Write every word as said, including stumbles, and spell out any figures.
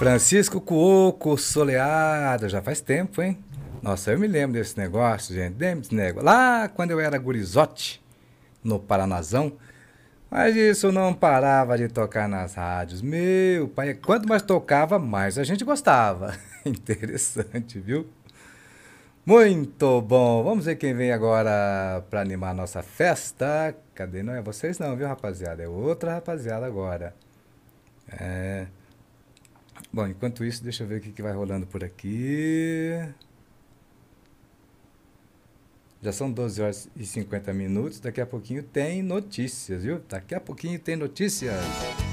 Francisco Cuoco, Soleado, já faz tempo, hein? Nossa, eu me lembro desse negócio, gente, desse negócio. Lá quando eu era gurizote, no Paranazão, mas isso não parava de tocar nas rádios. Meu pai, quanto mais tocava, mais a gente gostava. Interessante, viu? Muito bom. Vamos ver quem vem agora para animar a nossa festa. Cadê? Não é vocês não, viu, rapaziada? É outra rapaziada agora. É... Bom, enquanto isso, deixa eu ver o que que vai rolando por aqui. Já são doze horas e cinquenta minutos. Daqui a pouquinho tem notícias, viu? Daqui a pouquinho tem notícias.